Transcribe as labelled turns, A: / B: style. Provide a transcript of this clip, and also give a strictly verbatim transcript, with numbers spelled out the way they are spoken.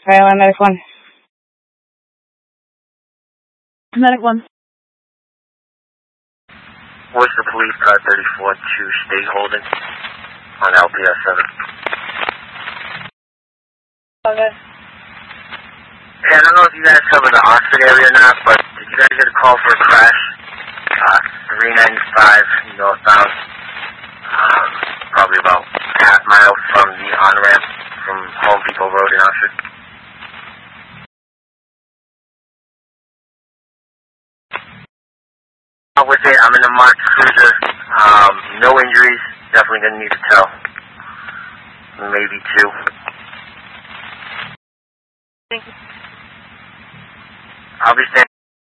A: Alright, one, medic one.
B: Medic one.
C: What's the police car thirty-four to stay holding on L P S seven?
A: Okay.
C: Hey, I don't know if you guys cover the Oxford area or not, but did you guys get a call for a crash? Uh, three ninety-five northbound, um, probably about half mile from the on-ramp from Home Depot Road in Oxford. Uh, with it, I'm in a March Cruiser, um, no injuries, definitely gonna need a tow. Maybe two.
A: Thank you.
C: I'll be standing